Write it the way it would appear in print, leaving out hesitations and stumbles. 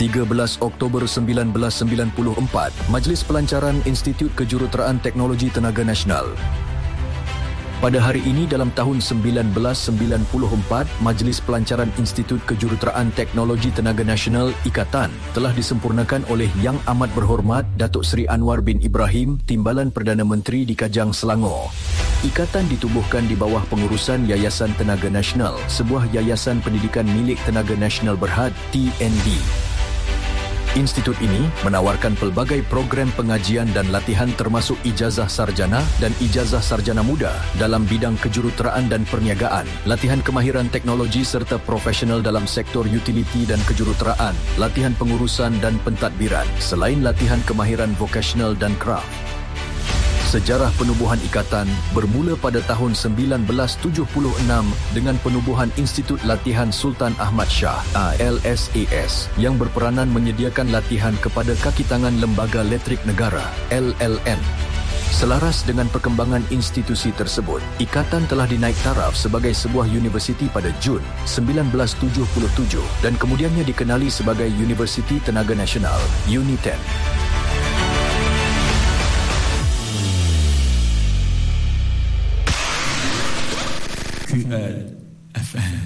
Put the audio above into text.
13 Oktober 1994, Majlis Pelancaran Institut Kejuruteraan Teknologi Tenaga Nasional. Pada hari ini dalam tahun 1994, Majlis Pelancaran Institut Kejuruteraan Teknologi Tenaga Nasional IKATAN telah disempurnakan oleh Yang Amat Berhormat Datuk Seri Anwar bin Ibrahim, Timbalan Perdana Menteri di Kajang, Selangor. IKATAN ditubuhkan di bawah pengurusan Yayasan Tenaga Nasional, sebuah yayasan pendidikan milik Tenaga Nasional Berhad TNB. Institut ini menawarkan pelbagai program pengajian dan latihan termasuk ijazah sarjana dan ijazah sarjana muda dalam bidang kejuruteraan dan perniagaan, latihan kemahiran teknologi serta profesional dalam sektor utiliti dan kejuruteraan, latihan pengurusan dan pentadbiran, selain latihan kemahiran vokasional dan kraf. Sejarah penubuhan IKATAN bermula pada tahun 1976 dengan penubuhan Institut Latihan Sultan Ahmad Shah (LSAS) yang berperanan menyediakan latihan kepada kaki tangan Lembaga Elektrik Negara (LLN). Selaras dengan perkembangan institusi tersebut, IKATAN telah dinaik taraf sebagai sebuah universiti pada Jun 1977 dan kemudiannya dikenali sebagai Universiti Tenaga Nasional (UNITEN).